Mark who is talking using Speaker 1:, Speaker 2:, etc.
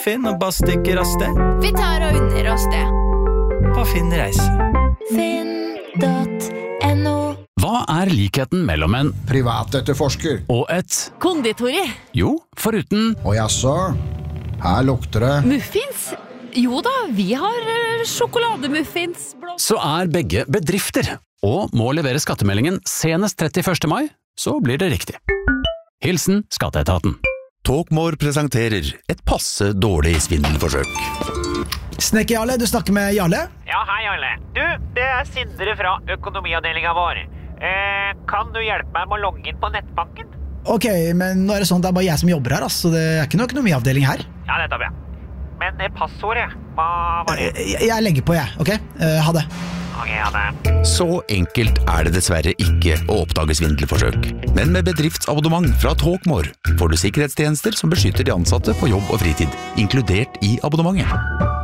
Speaker 1: Finn og bare stikker av sted.
Speaker 2: Vi tar og unner oss det.
Speaker 1: På Finn reise.
Speaker 2: Finn.no.
Speaker 3: Hva likheten mellom en
Speaker 4: privatetterforsker
Speaker 3: og et
Speaker 2: Konditori.
Speaker 3: Jo, foruten
Speaker 4: og jaså, her lukter det
Speaker 2: Muffins? Jo da, vi har sjokolademuffins.
Speaker 3: så begge bedrifter, og må levere skattemeldingen senest 31. mai, så blir det riktig. Hilsen Skatteetaten.
Speaker 5: Talkmore presenterer et passe dårlig svindelforsøk.
Speaker 6: Snekker Jarle, du snakker med Jarle?
Speaker 7: Ja, hei Jarle. Du, det Sindre fra økonomiavdelingen vår. Kan du hjelpe meg med å logge inn på nettbanken?
Speaker 6: Ok, men nå det sånn at det bare jeg som jobber her, så det ikke noe økonomiavdeling her.
Speaker 7: Ja, nettopp, ja. Men passordet, hva var det?
Speaker 6: Jeg legger på, ok? Ha det.
Speaker 7: Ok, ha det.
Speaker 5: Så enkelt det dessverre ikke å oppdage svindelforsøk. Men med bedriftsabonnement fra Talkmore får du sikkerhetstjenester som beskytter de ansatte på jobb og fritid, inkludert i abonnementet.